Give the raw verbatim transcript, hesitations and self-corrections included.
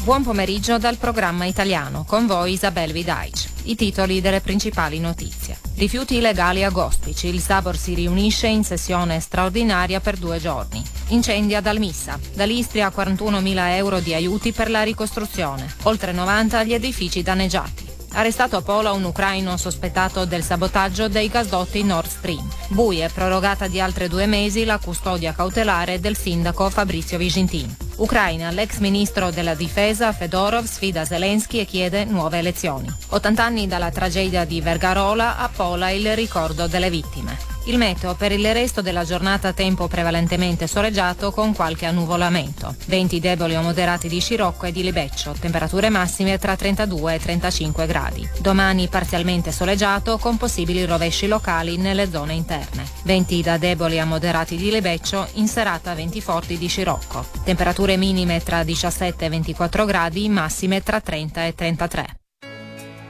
Buon pomeriggio dal programma italiano, con voi Isabel Vidaic. I titoli delle principali notizie. Rifiuti illegali a Gospici, il Sabor si riunisce in sessione straordinaria per due giorni. Incendi ad Almissa, dall'Istria quarantunomila euro di aiuti per la ricostruzione, oltre novanta gli edifici danneggiati. Arrestato a Pola un ucraino sospettato del sabotaggio dei gasdotti Nord Stream. Buie, prorogata di altre due mesi la custodia cautelare del sindaco Fabrizio Vigintin. Ucraina, l'ex ministro della difesa Fedorov sfida Zelensky e chiede nuove elezioni. ottanta anni dalla tragedia di Vergarola, a Pola il ricordo delle vittime. Il meteo: per il resto della giornata tempo prevalentemente soleggiato con qualche annuvolamento. Venti deboli o moderati di scirocco e di libeccio, temperature massime tra trentadue e trentacinque gradi. Domani parzialmente soleggiato con possibili rovesci locali nelle zone interne. Venti da deboli a moderati di libeccio, in serata venti forti di scirocco. Temperature minime tra diciassette e ventiquattro gradi, massime tra trenta e trentatré.